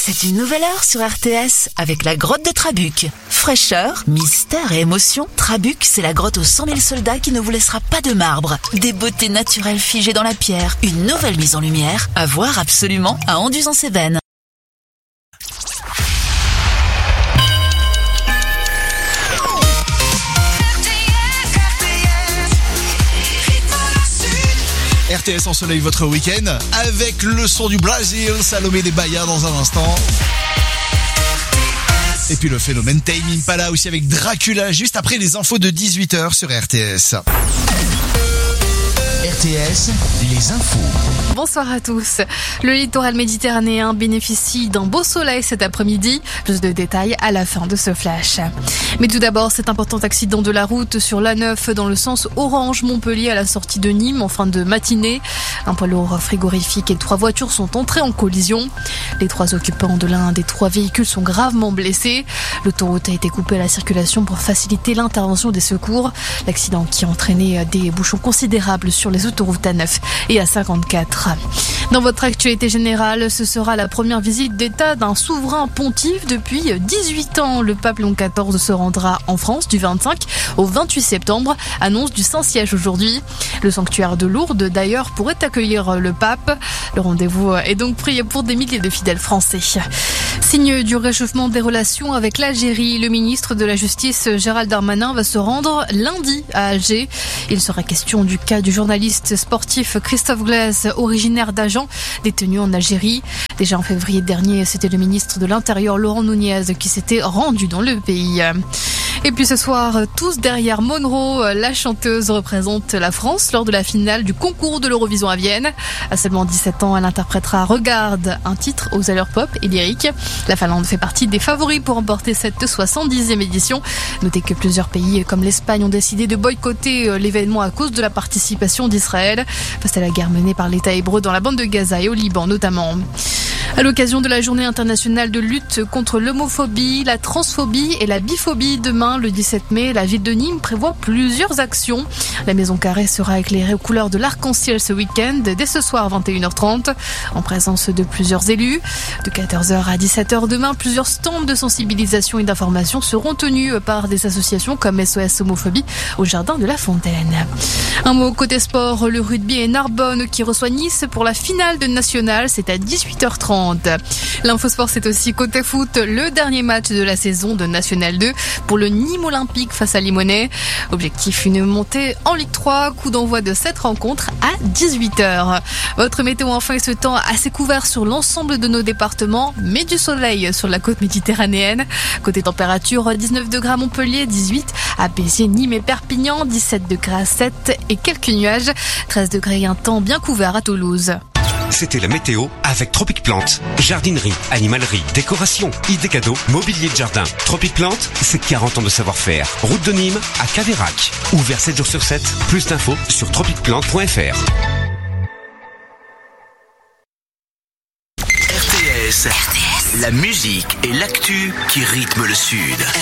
C'est une nouvelle heure sur RTS avec la grotte de Trabuc. Fraîcheur, mystère et émotion, Trabuc, c'est la grotte aux 100 000 soldats qui ne vous laissera pas de marbre. Des beautés naturelles figées dans la pierre, une nouvelle mise en lumière, à voir absolument à Anduze-en-Cévennes. RTS ensoleille votre week-end avec le son du Brésil, Salomé des Bahia dans un instant. Et puis le phénomène Tame Impala aussi avec Dracula juste après les infos de 18h sur RTS. RTS, les infos. Bonsoir à tous. Le littoral méditerranéen bénéficie d'un beau soleil cet après-midi. Plus de détails à la fin de ce flash. Mais tout d'abord, cet important accident de la route sur l'A9 dans le sens Orange-Montpellier à la sortie de Nîmes en fin de matinée. Un poids lourd frigorifique et 3 voitures sont entrées en collision. Les 3 occupants de l'un des 3 véhicules sont gravement blessés. L'autoroute a été coupée à la circulation pour faciliter l'intervention des secours. L'accident qui a entraîné des bouchons considérables sur les autoroutes A9 et A54. Dans votre actualité générale, ce sera la première visite d'État d'un souverain pontife depuis 18 ans. Le pape Léon XIV se rendra en France du 25 au 28 septembre. Annonce du Saint-Siège aujourd'hui. Le sanctuaire de Lourdes, d'ailleurs, pourrait accueillir le pape. Le rendez-vous est donc pris pour des milliers de fidèles français. Signe du réchauffement des relations avec l'Algérie, le ministre de la Justice Gérald Darmanin va se rendre lundi à Alger. Il sera question du cas du journaliste sportif Christophe Glaise, originaire d'Agen, détenu en Algérie. Déjà en février dernier, c'était le ministre de l'Intérieur Laurent Nunez qui s'était rendu dans le pays. Et puis ce soir, tous derrière Monroe, la chanteuse représente la France lors de la finale du concours de l'Eurovision à Vienne. À seulement 17 ans, elle interprétera Regarde, un titre aux allures pop et lyriques. La Finlande fait partie des favoris pour remporter cette 70e édition. Notez que plusieurs pays comme l'Espagne ont décidé de boycotter l'événement à cause de la participation d'Israël face à la guerre menée par l'État hébreu dans la bande de Gaza et au Liban notamment. À l'occasion de la journée internationale de lutte contre l'homophobie, la transphobie et la biphobie, demain, le 17 mai, la ville de Nîmes prévoit plusieurs actions. La Maison Carrée sera éclairée aux couleurs de l'arc-en-ciel ce week-end, dès ce soir 21h30, en présence de plusieurs élus. De 14h à 17h demain, plusieurs stands de sensibilisation et d'information seront tenus par des associations comme SOS Homophobie au Jardin de la Fontaine. Un mot côté sport, le rugby et Narbonne qui reçoit Nice pour la finale de National, c'est à 18h30. L'infosport, c'est aussi côté foot, le dernier match de la saison de National 2 pour le Nîmes Olympique face à Limonest. Objectif, une montée en Ligue 3, coup d'envoi de cette rencontre à 18h. Votre météo enfin est ce temps assez couvert sur l'ensemble de nos départements, mais du soleil sur la côte méditerranéenne. Côté température, 19 degrés à Montpellier, 18 à Béziers, Nîmes et Perpignan, 17 degrés à 7 et quelques nuages, 13 degrés et un temps bien couvert à Toulouse. C'était la météo avec Tropic Plante. Jardinerie, animalerie, décoration, idées cadeaux, mobilier de jardin. Tropic Plante, c'est 40 ans de savoir-faire. Route de Nîmes à Caveyrac. Ouvert 7 jours sur 7. Plus d'infos sur tropicplante.fr. RTS, la musique et l'actu qui rythment le Sud.